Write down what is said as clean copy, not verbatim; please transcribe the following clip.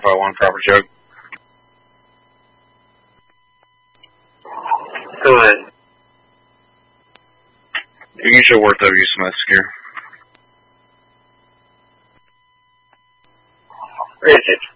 if I want a proper joke. Go ahead. You should work W Smith here. Where is it?